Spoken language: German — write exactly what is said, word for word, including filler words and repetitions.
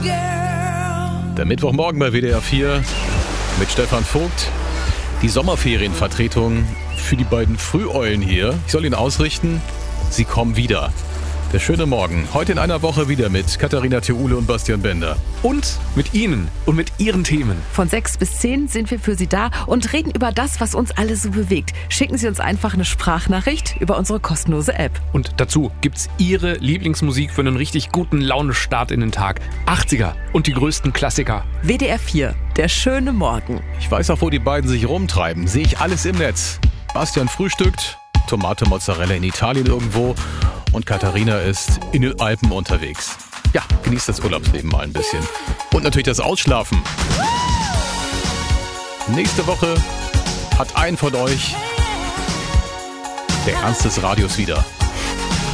Der Mittwochmorgen bei W D R vier mit Stefan Vogt. Die Sommerferienvertretung für die beiden Früheulen hier. Ich soll Ihnen ausrichten, sie kommen wieder. Der schöne Morgen. Heute in einer Woche wieder mit Katharina Theule und Bastian Bender. Und mit Ihnen und mit Ihren Themen. Von sechs bis zehn sind wir für Sie da und reden über das, was uns alle so bewegt. Schicken Sie uns einfach eine Sprachnachricht über unsere kostenlose App. Und dazu gibt's Ihre Lieblingsmusik für einen richtig guten Laune-Start in den Tag. achtziger und die größten Klassiker. W D R vier, der schöne Morgen. Ich weiß auch, wo die beiden sich rumtreiben. Sehe ich alles im Netz. Bastian frühstückt, Tomate Mozzarella in Italien irgendwo und Katharina ist in den Alpen unterwegs. Ja, genießt das Urlaubsleben mal ein bisschen. Und natürlich das Ausschlafen. Nächste Woche hat ein von euch der Ernst des Radios wieder.